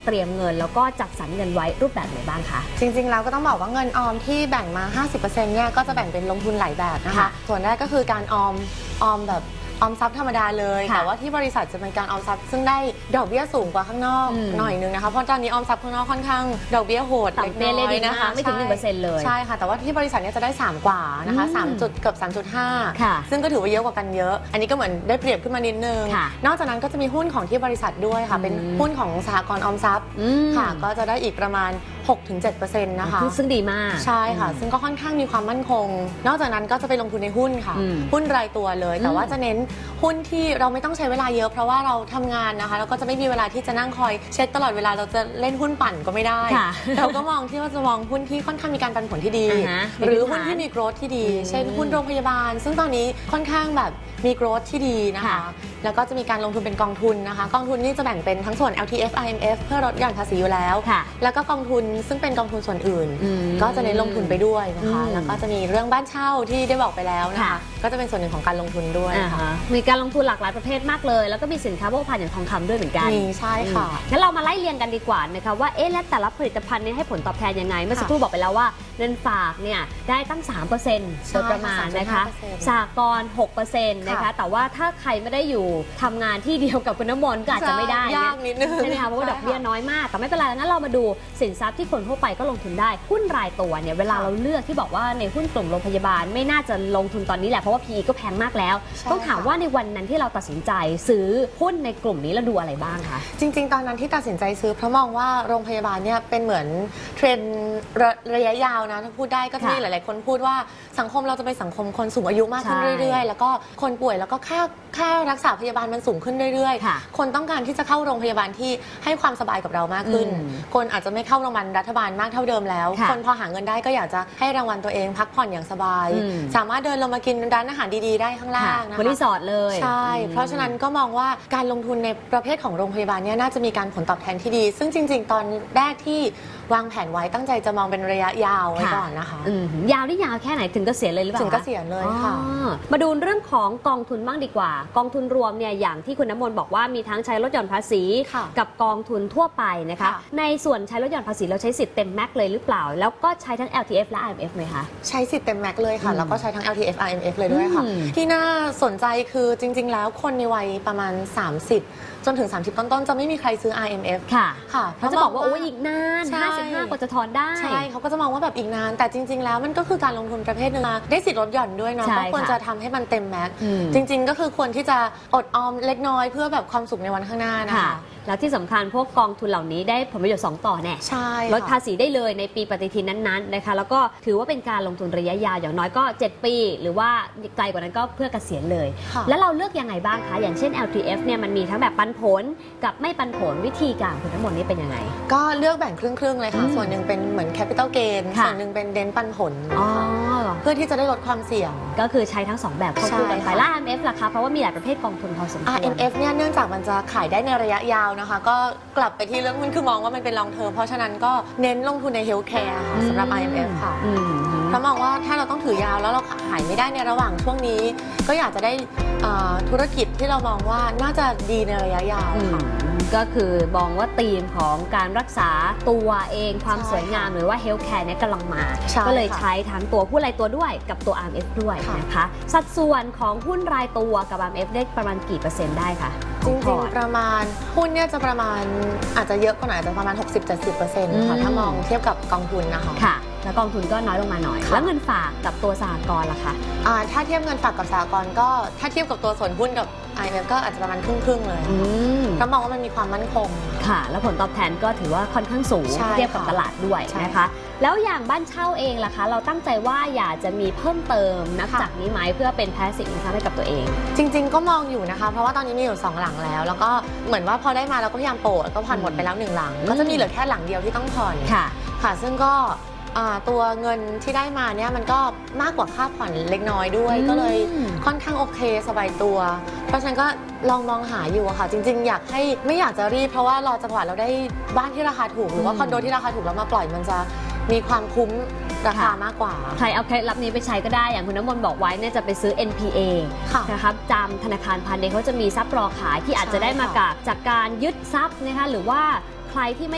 เตรียมเงินแล้วก็จัดสรรเงินไว้รูปแบบไหนบ้างคะจริงๆแล้วก็ต้องบอกว่าเงินออมที่แบ่งมา 50% เนี่ยก็จะแบ่งเป็นลงทุนหลายแบบนะคะส่วนแรกก็คือการออมแบบออมทรัพย์ธรรมดาเลยแต่ว่าที่บริษัทจะเป็นการออมทรัพย์ซึ่งได้ดอกเบี้ยสูงกว่าข้างนอกหน่อยนึงนะคะเพราะตอนนี้ออมทรัพย์ข้างนอกค่อนข้างดอกเบี้ยโหดเล็กน้อยนะคะไม่ถึง 1% เลยใช่ค่ะแต่ว่าที่บริษัทนี้จะได้3กว่านะคะ3 เกือบ 3.5 ซึ่งก็ถือว่าเยอะกว่ากันเยอะอันนี้ก็เหมือนได้เปรียบขึ้นมานิดนึงนอกจากนั้นก็จะมีหุ้นของที่บริษัทด้วยค่ะเป็นหุ้นของสหกรณ์ออมทรัพย์ค่ะก็จะได้อีกประมาณ 6-7% นะคะซึ่งดีมากใช่ค่ะซึ่งก็ค่อนข้างมีความมั่นคงนอกจากนั้นก็จะไปลงทุนในหุ้นค่ะหุ้นรายตัวเลยแต่ว่าจะเน้นหุ้นที่เราไม่ต้องใช้เวลาเยอะเพราะว่าเราทำงานนะคะแล้วก็จะไม่มีเวลาที่จะนั่งคอยเช็คตลอดเวลาเราจะเล่นหุ้นปั่นก็ไม่ได้เราก็มองที่ว่าจะมองหุ้นที่ค่อนข้างมีการปันผลที่ดีหรือหุ้นที่มีโกรธที่ดีเช่นหุ้นโรงพยาบาลซึ่งตอนนี้ค่อนข้างแบบมีโกรธที่ดีนะคะแล้วก็จะมีการลงทุนเป็นกองทุนนะคะกองทุนนี่จะแบ่งเป็นทั้งส่วน LTF IMF เพื่อลดหย่อนภาษีอยู่แล้วแล้วก็กองทุนซึ่งเป็นกองทุนส่วนอื่นก็จะเน้นลงทุนไปด้วยนะคะแล้วก็จะมีเรื่องบ้านเช่าที่ได้บอกไปแล้วนะคะก็จะเป็นส่วนหนึ่งของการลงทุนด้วยค่ะมีการลงทุนหลากหลายประเภทมากเลยแล้วก็มีสินค้าโภคภัณฑ์อย่างทองคำด้วยเหมือนกันใช่ค่ะงั้นเรามาไล่เรียงกันดีกว่านะคะว่าและแต่ละผลิตภัณฑ์นี้ให้ผลตอบแทนยังไงเมื่อสักครู่บอกไปแล้วว่าเงินฝากเนี่ยได้ตั้ง 3% โดยประมาณนะคะสหกรณ์ 6% นะคะแต่ว่าถ้าใครไม่ได้อยู่ทำงานที่เดียวกับคุณน้ำมนต์ก็อาจจะไม่ได้ยากนิดนึงใช่ไหมคะเพราะว่าดอกเบี้ยน้อยมากแต่ไม่เป็นไรงั้นเรามาดูสินทรัพย์ที่คนทั่วไปก็ลงทุนได้หุ้นรายตัวเนี่ยเวลาเราเลือกที่บอกว่าในหุ้นกลุ่มโรงพยาบาลไม่น่าจะลงทุนตอนนี้แหละเพราะว่า PE ก็แพงมากแล้วต้องถามว่าในวันนั้นที่เราตัดสินใจซื้อหุ้นในกลุ่มนี้เราดูอะไรบ้างคะจริงๆตอนนั้นที่ตัดสินใจซื้อเพราะมองว่าโรงพยาบาลเนี่ยเป็นเหมือนเทรนด์ระยะยาวนะถ้าพูดได้ก็ที่หลายๆคนพูดว่าสังคมเราจะเป็นสังคมคนสูงอายุมากขึ้นเรื่อยๆแล้วก็คนป่วยแล้วก็ค่ารักษาพยาบาลมันสูงขึ้นเรื่อยๆคนต้องการที่จะเข้าโรงพยาบาลที่ให้ความสบายกับเรามากขึ้นคนอาจจะไม่เข้าโรงพยาบาลรัฐบาลมากเท่าเดิมแล้วคนพอหาเงินได้ก็อยากจะให้รางวัลตัวเองพักผ่อนอย่างสบายสามารถเดินลงมากินร้านอาหารดีๆได้ข้างล่างนะคะรีสอร์ทเลยใช่เพราะฉะนั้นก็มองว่าการลงทุนในประเภทของโรงพยาบาลเนี่ยน่าจะมีการผลตอบแทนที่ดีซึ่งจริงๆตอนแรกที่วางแผนไว้ตั้งใจจะมองเป็นระยะยาวไว้ก่อนนะคะยาวนี่ยาวแค่ไหนถึงเกษียณเลยหรือเปล่าถึงเกษียณเลยค่ะมาดูเรื่องของกองทุนบ้างดีกว่ากองทุนรวมเนี่ยอย่างที่คุณน้ำมนต์บอกว่ามีทั้งใช้ลดหย่อนภาษีกับกองทุนทั่วไปนะคะในส่วนใช้ลดหย่อนภาษีเราใช้สิทธิ์เต็มแม็กเลยหรือเปล่าแล้วก็ใช้ทั้ง LTF และ IMF ไหมคะใช้สิทธิ์เต็มแม็กเลยค่ะแล้วก็ใช้ทั้ง LTF IMF เลยด้วยค่ะที่น่าสนใจคือจริงๆแล้วคนในวัยประมาณ30จนถึง30ต้นๆจะไม่มีใครซื้อ IMF ค่ะเขาจะบอกว่าโอ้ยอีกนาน55กว่าจะถอนได้ใช่เขาก็จะมองว่าแบบอีกนานแต่จริงๆแล้วมันก็คือการลงทุนประเภทนึงได้สิทธิ์ลดหย่อนด้วยเนาะก็ควรจะทำให้มันเต็มแม็กจริงๆก็คือควรที่จะอดออมเล็กน้อยเพื่อแบบความสุขในวันข้างหน้านะคะแล้วที่สำคัญพวกกองทุนเหล่านี้ได้ผลประโยชน์2ต่อแน่ลดภาษีได้เลยในปีปฏิทินนั้นๆนะคะแล้วก็ถือว่าเป็นการลงทุนระยะยาวอย่างน้อยก็7ปีหรือว่าไกลกว่านั้นก็เพื่อเกษียณเลยแล้วเราเลือกยังไงบ้างคะอย่างเช่น LTF เนี่ยมันมีทั้งแบบปันผลกับไม่ปันผลวิธีการคุณทั้งหมดนี้เป็นยังไงก็เลือกแบ่งครึ่งๆเลยค่ะส่วนหนึ่งเป็นเหมือน capital gain ส่วนหนึ่งเป็นเน้นปันผลเพื่อที่จะได้ลดความเสี่ยงก็คือใช้ทั้ง2แบบควบคู่กันไปแล้ว IMF ล่ะคะเพราะว่ามีหลายประเภทกองทุนพอสมควร IMF เนี่ยเนื่องจากมันจะขายได้ในระยะยาวนะคะก็กลับไปที่เรื่องมันคือมองว่ามันเป็น long term เพราะฉะนั้นก็เน้นลงทุนใน healthcare ค่ะสำหรับ IMF ค่ะเพราะมองว่าถ้าเราต้องถือยาวแล้วเราขายไม่ได้ในระหว่างช่วงนี้ก็อยากจะได้ธุรกิจที่เรามองว่าน่าจะดีในระยะยาวค่ะก็คือมองว่าธีมของการรักษาตัวเองความสวยงามหรือว่า healthcare เนี่ยกำลังมาก็เลยใช้ทั้งตัวหุ้นรายตัวด้วยกับตัว IMF ด้วยนะคะสัดส่วนของหุ้นรายตัวกับ IMF ได้ประมาณกี่เปอร์เซ็นต์ได้คะจริงๆประมาณหุ้นเนี่ยจะประมาณอาจจะเยอะกว่าหน่อยอาจจะประมาณ 60-70% ค่ะถ้ามองเทียบกับกองทุนนะคะค่ะแล้วกองทุนก็น้อยลงมาหน่อยแล้วเงินฝากกับตัวสหกรณ์ล่ะคะถ้าเทียบเงินฝากกับสหกรณ์ก็ถ้าเทียบกับตัวส่วนหุ้นกับ IMF ก็อาจจะประมาณครึ่งๆเลยเพราะมองว่ามันมีความมั่นคงค่ะแล้วผลตอบแทนก็ถือว่าค่อนข้างสูงเทียบกับตลาดด้วยนะคะแล้วอย่างบ้านเช่าเองล่ะคะเราตั้งใจว่าอยากจะมีเพิ่มเติมนับจากนี้ไหมเพื่อเป็น passive income ให้กับตัวเองจริงๆก็มองอยู่นะคะเพราะว่าตอนนี้มีอยู่2หลังแล้วก็เหมือนว่าพอได้มาเราก็พยายามโปะก็ผ่อนหมดไปแล้ว1หลังก็จะมีเหลือแค่หลังเดียวที่ต้องผ่อนค่ะซึ่งก็ตัวเงินที่ได้มาเนี่ยมันก็มากกว่าค่าผ่อนเล็กน้อยด้วยก็เลยค่อนข้างโอเคสบายตัวเพราะฉะนั้นก็ลองมองหาอยู่ค่ะจริงๆไม่อยากจะรีบเพราะว่ารอจังหวะเราได้บ้านที่ราคาถูกหรือว่าคอนโดที่ราคาถูกแล้วมาปล่อยมันจะมีความคุ้มราคามากกว่าใครเอาเคล็ดลับนี้ไปใช้ก็ได้อย่างคุณน้ำมนต์บอกไว้เนี่ยจะไปซื้อ NPA นะครับจำธนาคารพาณิชย์เขาจะมีทรัพย์รอขายที่อาจจะได้มาจากการยึดทรัพย์นะคะหรือว่าใครที่ไม่